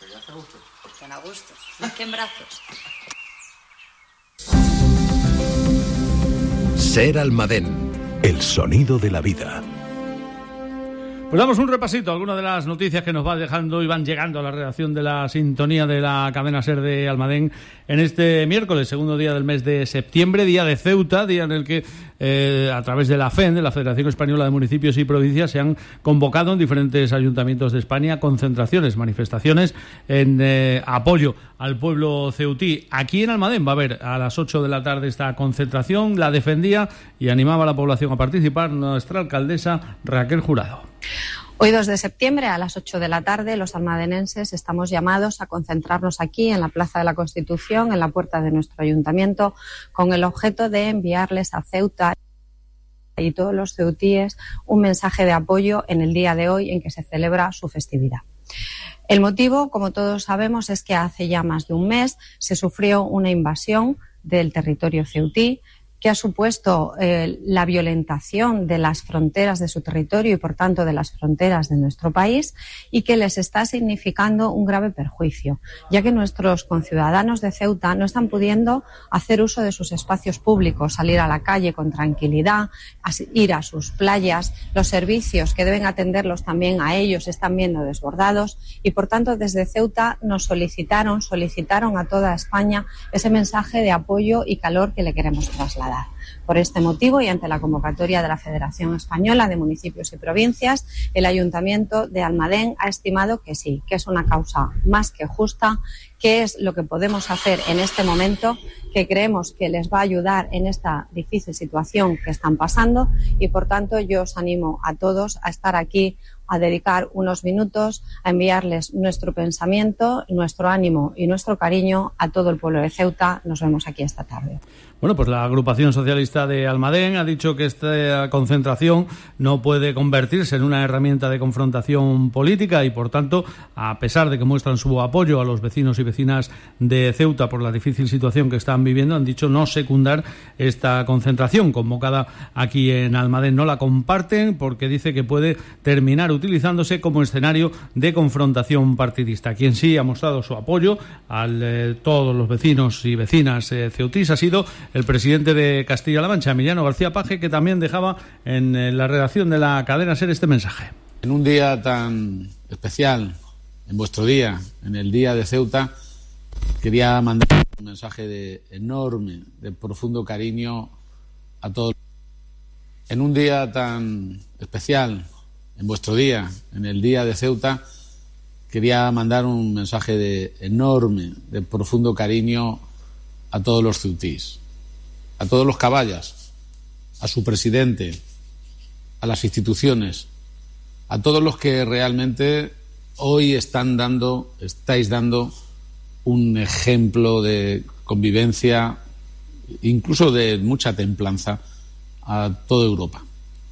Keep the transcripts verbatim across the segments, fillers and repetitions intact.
a gusto. Tan a gusto. Más que en brazos. Ser Almadén, el sonido de la vida. Pues damos un repasito a algunas de las noticias que nos va dejando y van llegando a la redacción de la sintonía de la cadena SER de Almadén en este miércoles, segundo día del mes de septiembre, día de Ceuta, día en el que eh, a través de la F E N, de la Federación Española de Municipios y Provincias, se han convocado en diferentes ayuntamientos de España concentraciones, manifestaciones en eh, apoyo al pueblo ceutí. Aquí en Almadén va a haber a las ocho de la tarde esta concentración, la defendía y animaba a la población a participar nuestra alcaldesa Raquel Jurado. Hoy, dos de septiembre, a las ocho de la tarde, los almadenenses estamos llamados a concentrarnos aquí en la Plaza de la Constitución, en la puerta de nuestro ayuntamiento, con el objeto de enviarles a Ceuta y todos los ceutíes un mensaje de apoyo en el día de hoy en que se celebra su festividad. El motivo, como todos sabemos, es que hace ya más de un mes se sufrió una invasión del territorio ceutí que ha supuesto eh, la violentación de las fronteras de su territorio y, por tanto, de las fronteras de nuestro país, y que les está significando un grave perjuicio, ya que nuestros conciudadanos de Ceuta no están pudiendo hacer uso de sus espacios públicos, salir a la calle con tranquilidad, ir a sus playas. Los servicios que deben atenderlos también a ellos están viendo desbordados y, por tanto, desde Ceuta nos solicitaron, solicitaron a toda España ese mensaje de apoyo y calor que le queremos trasladar. Por este motivo y ante la convocatoria de la Federación Española de Municipios y Provincias, el Ayuntamiento de Almadén ha estimado que sí, que es una causa más que justa, que es lo que podemos hacer en este momento, que creemos que les va a ayudar en esta difícil situación que están pasando y, por tanto, yo os animo a todos a estar aquí, a dedicar unos minutos, a enviarles nuestro pensamiento, nuestro ánimo y nuestro cariño a todo el pueblo de Ceuta. Nos vemos aquí esta tarde. Bueno, pues la agrupación socialista de Almadén ha dicho que esta concentración no puede convertirse en una herramienta de confrontación política y, por tanto, a pesar de que muestran su apoyo a los vecinos y vecinas de Ceuta por la difícil situación que están viviendo, han dicho no secundar esta concentración convocada aquí en Almadén. No la comparten porque dice que puede terminar utilizándose como escenario de confrontación partidista. Quien sí ha mostrado su apoyo a eh, todos los vecinos y vecinas eh, ceutís ha sido el presidente de Castilla-La Mancha, Emiliano García Paje, que también dejaba en eh, la redacción de la cadena SER este mensaje. En un día tan especial, en vuestro día, en el día de Ceuta, quería mandar un mensaje de enorme, de profundo cariño a todos. En un día tan especial, en vuestro día, en el día de Ceuta, quería mandar un mensaje de enorme, de profundo cariño a todos los ceutís, a todos los caballas, a su presidente, a las instituciones, a todos los que realmente hoy están dando, estáis dando un ejemplo de convivencia, incluso de mucha templanza, a toda Europa.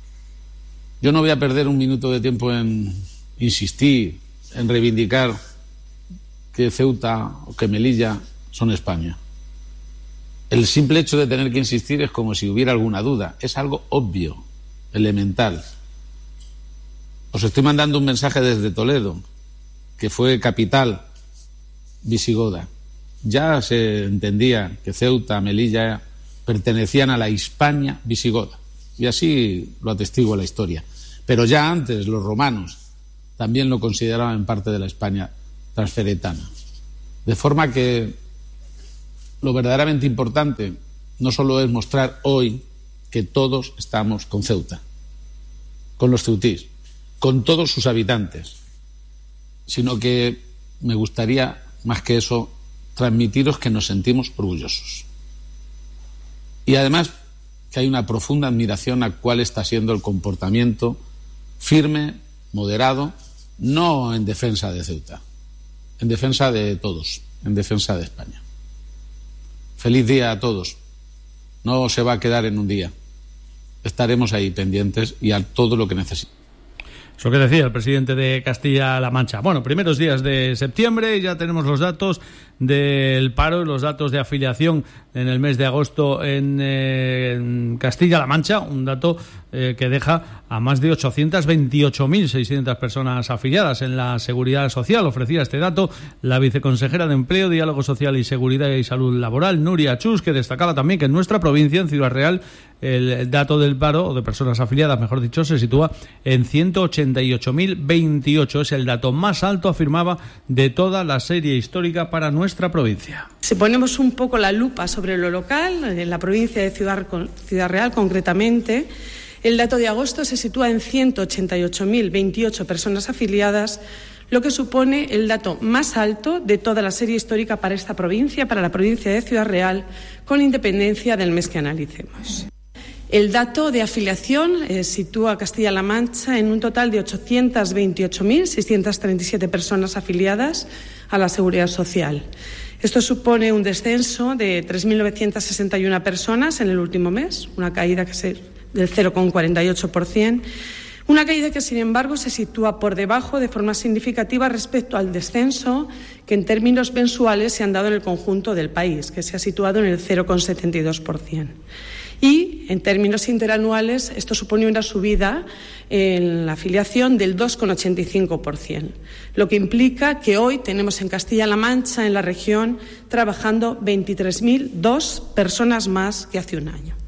Yo no voy a perder un minuto de tiempo en insistir, en reivindicar que Ceuta o que Melilla son España. El simple hecho de tener que insistir es como si hubiera alguna duda. Es algo obvio, elemental. Os estoy mandando un mensaje desde Toledo, que fue capital visigoda. Ya se entendía que Ceuta, Melilla pertenecían a la Hispania visigoda. Y así lo atestigua la historia. Pero ya antes los romanos también lo consideraban parte de la España transferetana. De forma que lo verdaderamente importante no solo es mostrar hoy que todos estamos con Ceuta, con los ceutís, con todos sus habitantes, sino que me gustaría, más que eso, transmitiros que nos sentimos orgullosos. Y además que hay una profunda admiración a cuál está siendo el comportamiento firme, moderado, no en defensa de Ceuta, en defensa de todos, en defensa de España. Feliz día a todos. No se va a quedar en un día. Estaremos ahí pendientes y a todo lo que necesitemos. Eso que decía el presidente de Castilla-La Mancha. Bueno, primeros días de septiembre, ya tenemos los datos del paro y los datos de afiliación en el mes de agosto en, eh, en Castilla-La Mancha, un dato eh, que deja a más de ochocientas veintiocho mil seiscientas personas afiliadas en la Seguridad Social. Ofrecía este dato la viceconsejera de Empleo, Diálogo Social y Seguridad y Salud Laboral, Nuria Chus, que destacaba también que en nuestra provincia, en Ciudad Real, el dato del paro, o de personas afiliadas, mejor dicho, se sitúa en ciento ochenta y ocho mil veintiocho. Es el dato más alto, afirmaba, de toda la serie histórica para nuestra provincia. Si ponemos un poco la lupa sobre lo local, en la provincia de Ciudad, Ciudad Real concretamente, el dato de agosto se sitúa en ciento ochenta y ocho mil veintiocho personas afiliadas, lo que supone el dato más alto de toda la serie histórica para esta provincia, para la provincia de Ciudad Real, con independencia del mes que analicemos. El dato de afiliación eh, sitúa a Castilla-La Mancha en un total de ochocientas veintiocho mil seiscientas treinta y siete personas afiliadas a la Seguridad Social. Esto supone un descenso de tres mil novecientas sesenta y una personas en el último mes, una caída que se, del cero coma cuarenta y ocho por ciento, una caída que, sin embargo, se sitúa por debajo de forma significativa respecto al descenso que en términos mensuales se han dado en el conjunto del país, que se ha situado en el cero coma setenta y dos por ciento. Y, en términos interanuales, esto supone una subida en la afiliación del dos coma ochenta y cinco por ciento, lo que implica que hoy tenemos en Castilla-La Mancha, en la región, trabajando veintitrés mil dos personas más que hace un año.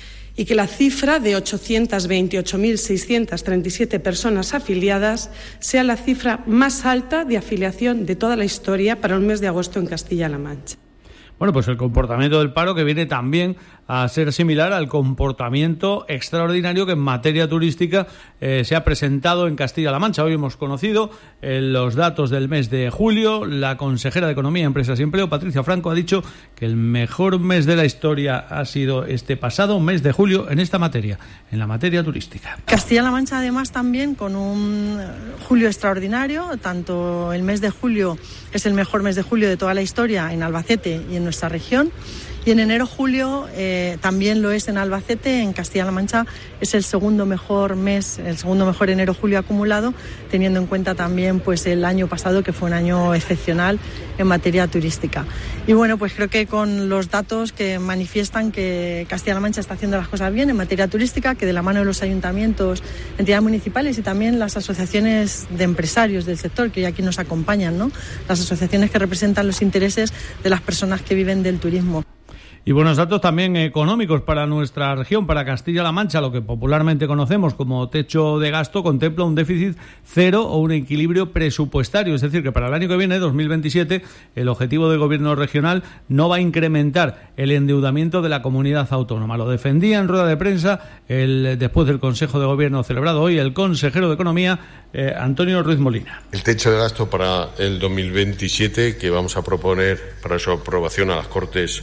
Y que la cifra de ochocientas veintiocho mil seiscientas treinta y siete personas afiliadas sea la cifra más alta de afiliación de toda la historia para un mes de agosto en Castilla-La Mancha. Bueno, pues el comportamiento del paro, que viene también a ser similar al comportamiento extraordinario que en materia turística eh, se ha presentado en Castilla-La Mancha. Hoy hemos conocido eh, los datos del mes de julio. La consejera de Economía, Empresas y Empleo, Patricia Franco, ha dicho que el mejor mes de la historia ha sido este pasado mes de julio en esta materia, en la materia turística. Castilla-La Mancha, además, también con un julio extraordinario. Tanto el mes de julio es el mejor mes de julio de toda la historia en Albacete y en nuestra región. Y en enero-julio eh, también lo es en Albacete. En Castilla-La Mancha es el segundo mejor mes, el segundo mejor enero-julio acumulado, teniendo en cuenta también pues el año pasado, que fue un año excepcional en materia turística. Y bueno, pues creo que con los datos que manifiestan que Castilla-La Mancha está haciendo las cosas bien en materia turística, que de la mano de los ayuntamientos, entidades municipales y también las asociaciones de empresarios del sector, que hoy aquí nos acompañan, ¿no? Las asociaciones que representan los intereses de las personas que viven del turismo. Y buenos datos también económicos para nuestra región, para Castilla-La Mancha. Lo que popularmente conocemos como techo de gasto contempla un déficit cero o un equilibrio presupuestario. Es decir, que para el año que viene, dos mil veintisiete, el objetivo del gobierno regional no va a incrementar el endeudamiento de la comunidad autónoma. Lo defendía en rueda de prensa el, después del Consejo de Gobierno celebrado hoy el consejero de Economía, eh, Antonio Ruiz Molina. El techo de gasto para el dos mil veintisiete, que vamos a proponer para su aprobación a las Cortes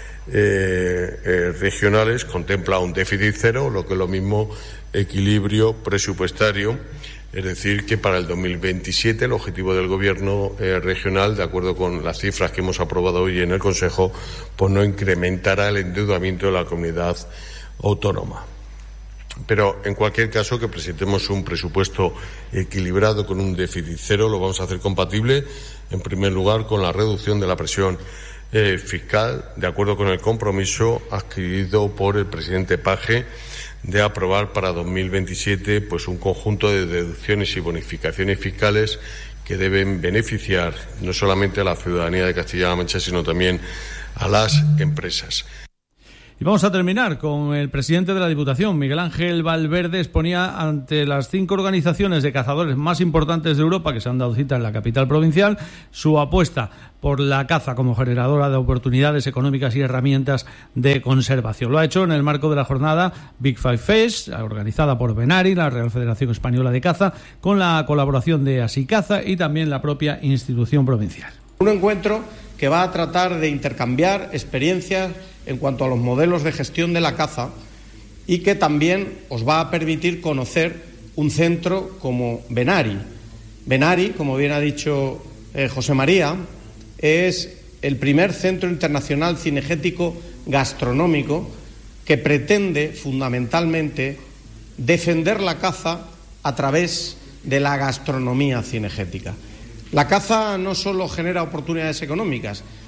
Eh, eh, regionales, contempla un déficit cero, lo que es lo mismo equilibrio presupuestario, es decir, que para el dos mil veintisiete el objetivo del gobierno eh, regional, de acuerdo con las cifras que hemos aprobado hoy en el Consejo, pues no incrementará el endeudamiento de la comunidad autónoma. Pero en cualquier caso, que presentemos un presupuesto equilibrado con un déficit cero, lo vamos a hacer compatible, en primer lugar, con la reducción de la presión Eh, fiscal, de acuerdo con el compromiso adquirido por el presidente Paje de aprobar para dos mil veintisiete pues un conjunto de deducciones y bonificaciones fiscales que deben beneficiar no solamente a la ciudadanía de Castilla-La Mancha, sino también a las empresas. Y vamos a terminar con el presidente de la Diputación, Miguel Ángel Valverde. Exponía ante las cinco organizaciones de cazadores más importantes de Europa que se han dado cita en la capital provincial su apuesta por la caza como generadora de oportunidades económicas y herramientas de conservación. Lo ha hecho en el marco de la jornada Big Five Fest, organizada por Benari, la Real Federación Española de Caza, con la colaboración de Asicaza y también la propia institución provincial. Un encuentro que va a tratar de intercambiar experiencias en cuanto a los modelos de gestión de la caza y que también os va a permitir conocer un centro como Benari. Benari, como bien ha dicho eh, José María, es el primer centro internacional cinegético gastronómico que pretende fundamentalmente defender la caza a través de la gastronomía cinegética. La caza no solo genera oportunidades económicas,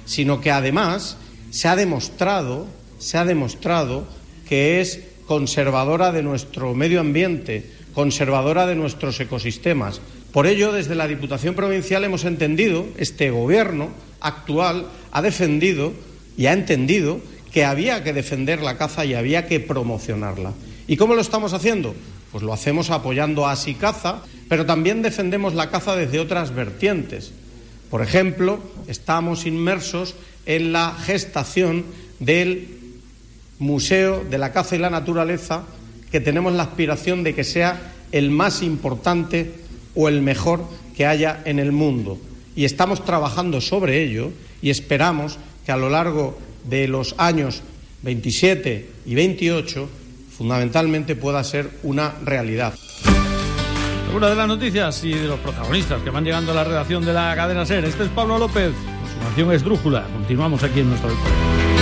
sino que además se ha demostrado, se ha demostrado que es conservadora de nuestro medio ambiente, conservadora de nuestros ecosistemas. Por ello, desde la Diputación Provincial hemos entendido, este Gobierno actual ha defendido y ha entendido que había que defender la caza y había que promocionarla. ¿Y cómo lo estamos haciendo? Pues lo hacemos apoyando a Asicaza, pero también defendemos la caza desde otras vertientes. Por ejemplo, estamos inmersos en la gestación del Museo de la Caza y la Naturaleza, que tenemos la aspiración de que sea el más importante o el mejor que haya en el mundo. Y estamos trabajando sobre ello y esperamos que a lo largo de los años veintisiete y veintiocho fundamentalmente pueda ser una realidad. Una de las noticias y de los protagonistas que van llegando a la redacción de la cadena SER. Este es Pablo López, su nación esdrújula. Continuamos aquí en nuestro...